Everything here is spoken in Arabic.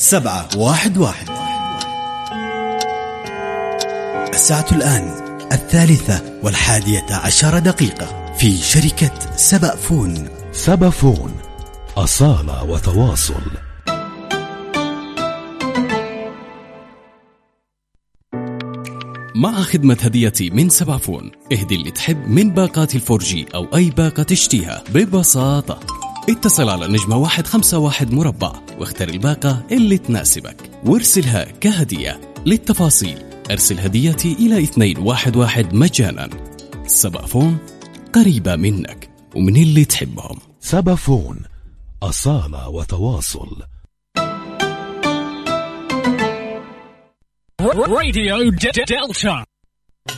711. الساعة الآن 3:11 في شركة سبأفون. سبأفون، أصالة وتواصل. مع خدمة هديتي من سبأفون، اهدي اللي تحب من باقات الفورجي أو أي باقة تشتيها ببساطة. اتصل على نجمة 151 مربع واختر الباقة اللي تناسبك وارسلها كهدية. للتفاصيل ارسل هديتي إلى 211 مجانا. سبأفون، قريبة منك ومن اللي تحبهم. سبأفون، أصالة وتواصل. Radio Delta.